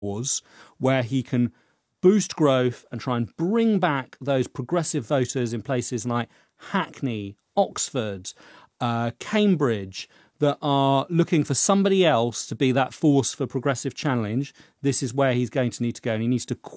where he can boost growth and try and bring back those progressive voters in places like Hackney, Oxford, Cambridge, that are looking for somebody else to be that force for progressive challenge. This is where he's going to need to go, and he needs to